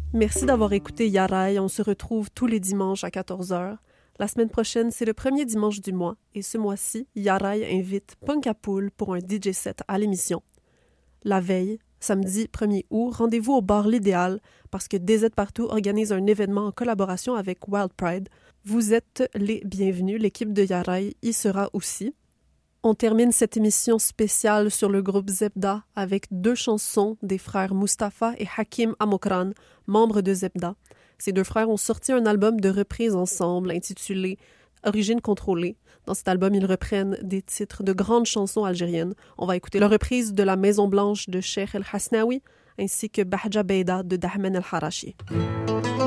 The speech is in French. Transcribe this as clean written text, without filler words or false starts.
Merci d'avoir écouté Yaraï. On se retrouve tous les dimanches à 14h. La semaine prochaine, c'est le premier dimanche du mois. Et ce mois-ci, Yaraï invite Punkapool pour un DJ set à l'émission. La veille, samedi 1er août, rendez-vous au bar L'Idéal parce que DZ Partout organise un événement en collaboration avec Wild Pride. Vous êtes les bienvenus. L'équipe de Yaraï y sera aussi. On termine cette émission spéciale sur le groupe Zebda avec 2 chansons des frères Mustapha et Hakim Amokran, membres de Zebda. Ces 2 frères ont sorti un album de reprises ensemble intitulé Origine contrôlée. Dans cet album, ils reprennent des titres de grandes chansons algériennes. On va écouter la reprise de La Maison Blanche de Cheikh El Hasnaoui ainsi que Bahja Beida de Dahmen El Harachi.